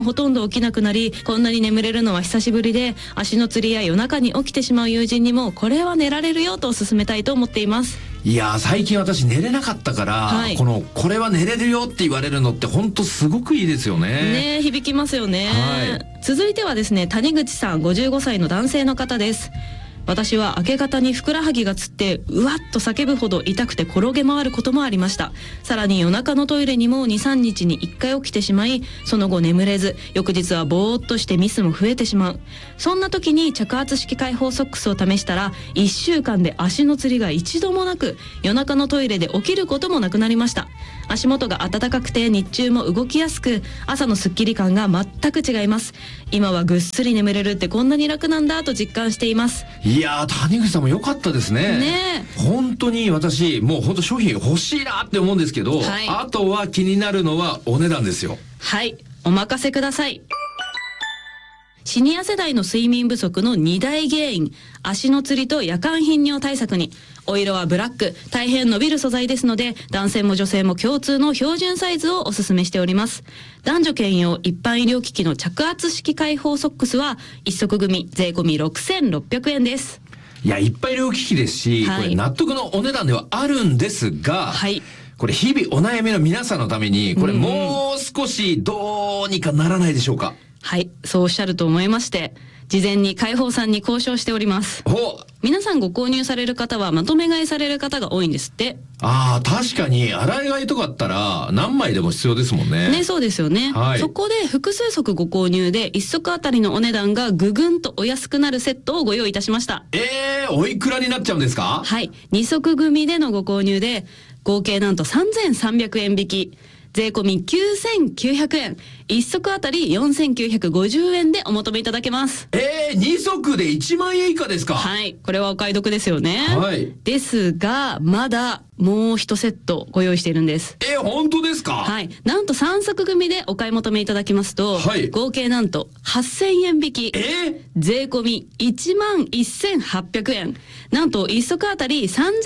ほとんど起きなくなり、こんなに眠れるのは久しぶりで、足のつりや夜中に起きてしまう友人にもこれは寝られるよと勧めたいと思っています。 いやー、最近私寝れなかったから、これは寝れるよって言われるのって本当すごくいいですよね。 ね、響きますよね。続いてはですね、谷口さん55歳の男性の方です。私は明け方にふくらはぎがつってうわっと叫ぶほど痛くて転げ回ることもありました。さらに夜中のトイレにも 2,3 日に1回起きてしまい、その後眠れず、翌日はぼーっとしてミスも増えてしまう。そんな時に着圧式開放ソックスを試したら、1週間で足のつりが一度もなく、夜中のトイレで起きることもなくなりました。足元が暖かくて日中も動きやすく、朝のスッキリ感が全く違います。今はぐっすり眠れるってこんなに楽なんだと実感しています。 いやー、谷口さんも良かったですね。本当に私もう本当商品欲しいなって思うんですけど、あとは気になるのはお値段ですよ。 はい、お任せください。シニア世代の睡眠不足の2大原因、足のつりと夜間頻尿対策に。お色はブラック、大変伸びる素材ですので、男性も女性も共通の標準サイズをおすすめしております。男女兼用一般医療機器の着圧式開放ソックスは一足組税込み 6,600 円です。 いや、一般医療機器ですし、これ納得のお値段ではあるんですが、これ日々お悩みの皆さんのために、これもう少しどうにかならないでしょうか。 はい、そうおっしゃると思いまして、事前に開放さんに交渉しております。皆さんご購入される方はまとめ買いされる方が多いんですって。 ああ、確かに洗い替えとかあったら何枚でも必要ですもんね。 ね、そうですよね。そこで複数足ご購入で1足あたりのお値段がぐぐんとお安くなるセットをご用意いたしました。 おいくらになっちゃうんですか？ はい、2足組でのご購入で合計なんと3,300円引き。税込み 9,900 円。1足あたり 4,950 円でお求めいただけます。 2足で1万円以下ですか？ はい。これはお買い得ですよね。ですが、まだもう1セットご用意しているんです。 本当ですか？ はい。なんと3足組でお買い求めいただきますと、合計なんと 8,000 円引き。税込み 11,800 円。なんと1足あたり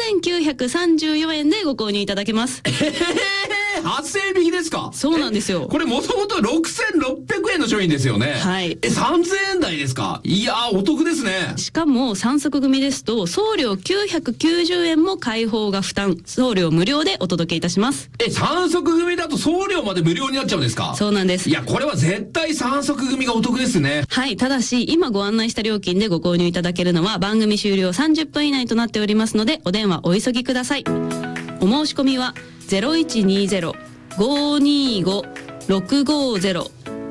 3,934 円でご購入いただけます。 8,000円引きですか？ そうなんですよ。 これもともと 6,600 円の商品ですよね。 はい。 3,000円台ですか？いやー、お得ですね。 しかも3足組ですと送料990円も開放が負担、送料無料でお届けいたします。 3足組だと送料まで無料になっちゃうんですか？ そうなんです。 いや、これは絶対3足組がお得ですね。 はい。ただし今ご案内した料金でご購入いただけるのは番組終了30分以内となっておりますので、お電話お急ぎください。お申し込みは 0120-525-650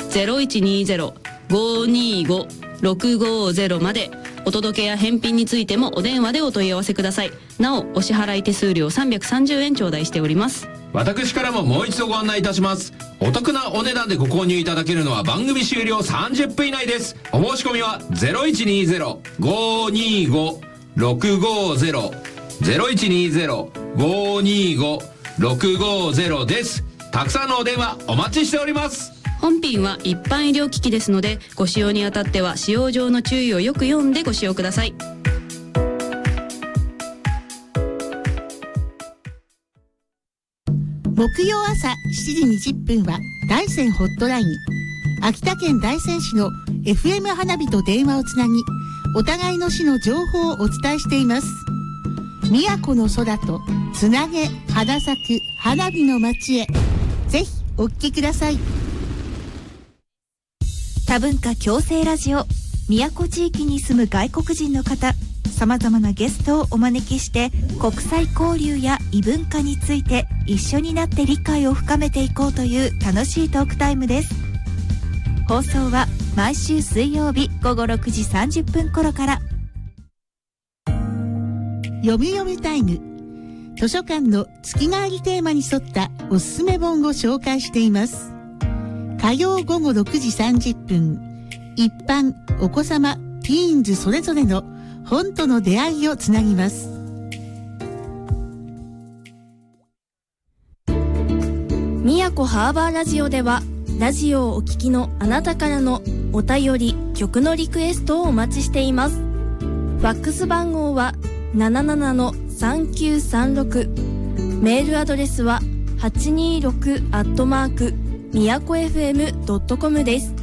0120-525-650 まで。お届けや返品についてもお電話でお問い合わせください。なお、お支払い手数料330円頂戴しております。 私からももう一度ご案内いたします。お得なお値段でご購入いただけるのは番組終了30分以内です。お申し込みは 0120-525-650 0120-525-650 です。たくさんのお電話お待ちしております。 本品は一般医療機器ですので、ご使用にあたっては使用上の注意をよく読んでご使用ください。 木曜朝7時20分は大山ホットライン。秋田県大仙市の FM 花火と電話をつなぎ、お互いの市の情報をお伝えしています。宮古の空とつなげ花咲く花火の街へ、ぜひお聞きください。 多文化共生ラジオ。宮古地域に住む外国人の方、様々なゲストをお招きして国際交流や異文化について一緒になって理解を深めていこうという楽しいトークタイムです。放送は毎週水曜日午後6時30分頃から。 読み読みタイム。図書館の月替わりテーマに沿ったおすすめ本を紹介しています。火曜午後6時30分、一般、お子様、ティーンズそれぞれの本との出会いをつなぎます。 宮古ハーバーラジオでは、ラジオをお聞きのあなたからのお便り、曲のリクエストをお待ちしています。ファックス番号は 77-3936。メールアドレスは826@ みやこ FM.com です。